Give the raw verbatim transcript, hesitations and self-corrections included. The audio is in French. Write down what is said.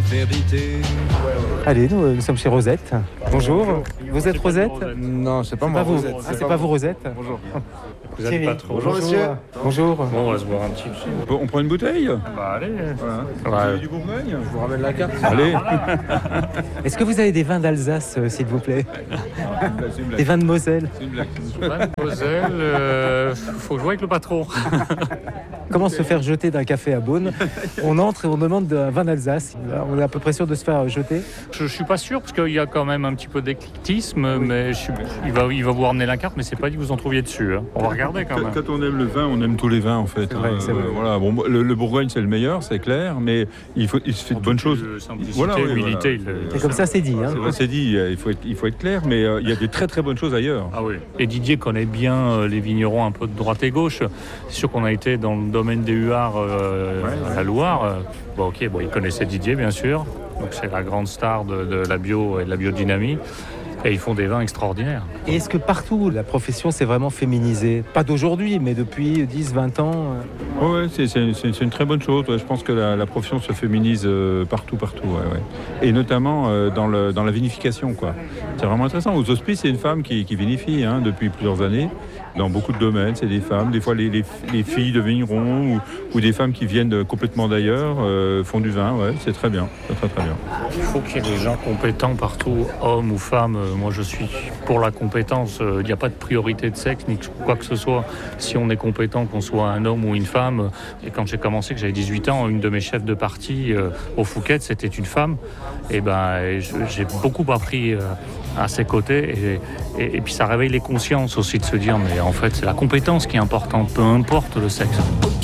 vérité. Allez, nous, nous sommes chez Rosette. Bonjour. Bonjour. Vous êtes Rosette? Non, c'est pas C'est moi. pas vous. Rosette, Ah, c'est pas vous Rosette? Bonjour. Vous êtes Thierry. pas trop. Bonjour, monsieur. Bonjour. Bon, on va se boire un petit coup. On prend une bouteille? Bah allez. Voilà. Ouais. Vous avez du Bourgogne? Je vous ramène la carte. Allez. Est-ce que vous avez des vins d'Alsace, euh, s'il vous plaît? C'est une blague. Des vins de Moselle? C'est une blague. Mademoiselle, euh, faut jouer avec le patron. Comment se faire jeter d'un café à Beaune? On entre et on demande un vin d'Alsace. Là, on est à peu près sûr de se faire jeter. Je, je suis pas sûr parce qu'il y a quand même un petit peu d'éclectisme, mais je suis- il, va, il va vous ramener la carte, mais c'est pas dit que vous en trouviez dessus. hein. On va regarder quand Quand, même. quand on aime le vin, on aime tous les vins en fait. C'est vrai, hein. c'est vrai. Euh, voilà. Bon, le, le Bourgogne c'est le meilleur, c'est clair, mais il, faut, il se fait de bonnes choses. Euh, Simplicité, Voilà, oui, humilité. voilà. il- Et comme ça, c'est dit. Hein. C'est vrai, c'est dit, il faut être, il faut être clair, mais euh, il y a des très très bonnes choses ailleurs. Ah oui. Et Didier connaît bien euh, les vignerons un peu de droite et gauche. C'est sûr qu'on a été dans le domaine des huards euh, Ouais, à la Loire. Euh, Bon, ok, bon, il connaissait Didier, bien sûr. Donc c'est la grande star de, de la bio et de la biodynamie. Et ils font des vins extraordinaires. Et est-ce que partout, la profession s'est vraiment féminisée? Pas d'aujourd'hui, mais depuis dix, vingt ans. euh, Ouais, ouais, c'est, c'est- c'est- c'est une très bonne chose. Ouais, je pense que la, la profession se féminise euh, partout, partout. Ouais, ouais. Et notamment euh, dans, le, dans la vinification, quoi. C'est vraiment intéressant. Aux hospices, c'est une femme qui, qui vinifie hein, depuis plusieurs années. Dans beaucoup de domaines, c'est des femmes. Des fois, les, les, les filles de vignerons ou, ou des femmes qui viennent de- complètement d'ailleurs euh, font du vin. Ouais, c'est très bien. C'est très, très bien. Il faut qu'il y ait des gens compétents partout, hommes ou femmes. Euh, Moi, je suis pour la compétence. Euh, Il n'y a pas de priorité de sexe ni quoi que ce soit. Si on est compétent, qu'on soit un homme ou une femme. Et quand j'ai commencé, que j'avais dix-huit ans, une de mes chefs de parti euh, au Fouquet, c'était une femme. Et ben, et je- j'ai beaucoup appris euh, à ses côtés. Et, et, et puis, ça réveille les consciences aussi de se dire, mais en fait, c'est la compétence qui est importante, peu importe le sexe.